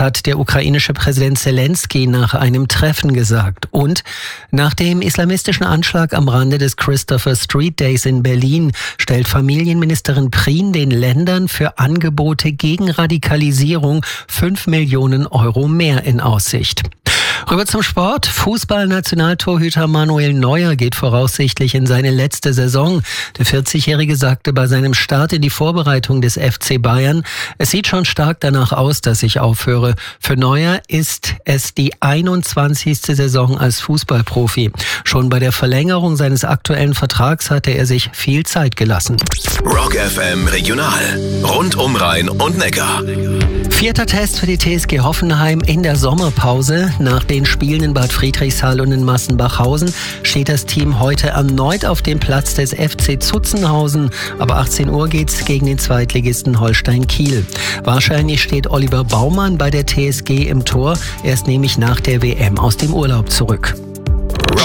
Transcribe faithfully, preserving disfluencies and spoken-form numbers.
hat der ukrainische Präsident Zelensky nach einem Treffen gesagt. Und nach dem islamistischen Anschlag am Rande des Christopher Street Days in Berlin stellt Familienministerin Prien den Ländern für Angebote gegen Radikalisierung fünf Millionen Euro mehr in Aussicht. Rüber zum Sport. Fußball-Nationaltorhüter Manuel Neuer geht voraussichtlich in seine letzte Saison. Der vierzigjährige sagte bei seinem Start in die Vorbereitung des F C Bayern: Es sieht schon stark danach aus, dass ich aufhöre. Für Neuer ist es die einundzwanzigste Saison als Fußballprofi. Schon bei der Verlängerung seines aktuellen Vertrags hatte er sich viel Zeit gelassen. Rock F M Regional. Rund um Rhein und Neckar. Vierter Test für die T S G Hoffenheim in der Sommerpause. Nach den Spielen in Bad Friedrichshall und in Massenbachhausen steht das Team heute erneut auf dem Platz des F C Zutzenhausen. Aber achtzehn Uhr geht's gegen den Zweitligisten Holstein Kiel. Wahrscheinlich steht Oliver Baumann bei der T S G im Tor. Er ist nämlich nach der W M aus dem Urlaub zurück.